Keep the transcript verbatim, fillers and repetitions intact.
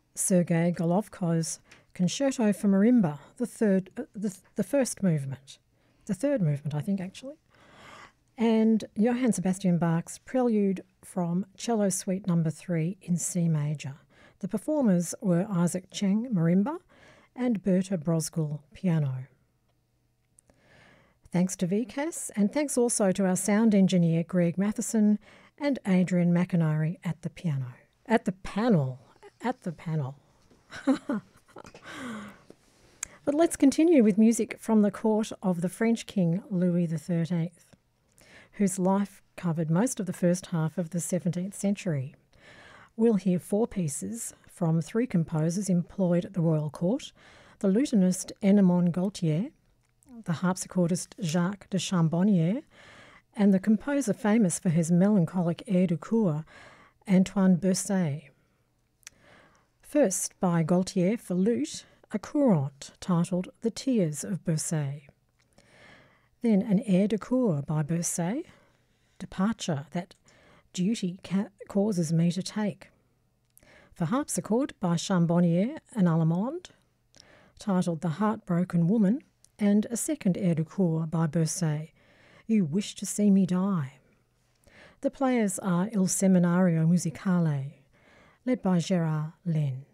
Sergei Golovko's Concerto for Marimba, the third, uh, the, the first movement, the third movement, I think, actually, and Johann Sebastian Bach's Prelude from Cello Suite Number Three in C major. The performers were Isaac Cheng, marimba, and Berta Brosgul, piano. Thanks to V C A S, and thanks also to our sound engineer Greg Matheson and Adrian McInerney at the piano. At the panel. At the panel. But let's continue with music from the court of the French King Louis the thirteenth, whose life covered most of the first half of the seventeenth century. We'll hear four pieces from three composers employed at the royal court: the lutenist Ennemond Gaultier, the harpsichordist Jacques de Chambonnier, and the composer famous for his melancholic air de cour, Antoine Bourset. First, by Gaultier for lute, a courante titled The Tears of Bourset. Then an air de cour by Bourset, Departure That Duty ca- Causes Me to Take. For harpsichord by Chambonnier and Allemande, titled The Heartbroken Woman, and a second air de cour by Bourset, You Wish to See Me Die. The players are Il Seminario Musicale, led by Gérard Len.